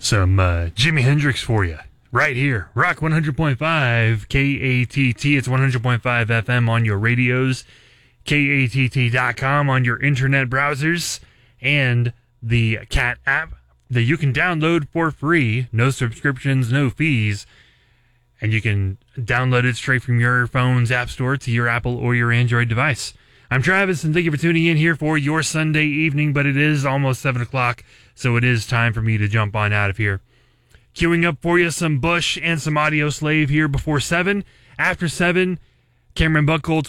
Some Jimi Hendrix for you right here. Rock 100.5 KATT. It's 100.5 FM on your radios, KATT.com on your internet browsers, and the CAT app that you can download for free. No subscriptions, no fees. And you can download it straight from your phone's app store to your Apple or your Android device. I'm Travis, and thank you for tuning in here for your Sunday evening, but it is almost 7 o'clock, so it is time for me to jump on out of here. Queuing up for you some Bush and some Audio Slave here before 7. After 7, Cameron Buchholz